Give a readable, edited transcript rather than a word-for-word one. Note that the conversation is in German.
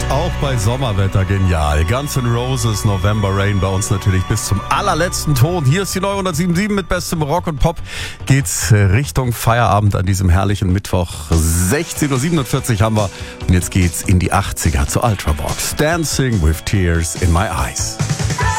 Auch bei Sommerwetter genial. Guns N' Roses, November Rain, bei uns natürlich bis zum allerletzten Ton. Hier ist die neue 107.7 mit bestem Rock und Pop. Geht's Richtung Feierabend an diesem herrlichen Mittwoch. 16.47 Uhr haben wir. Und jetzt geht's in die 80er zur Ultravox. Dancing with Tears in My Eyes.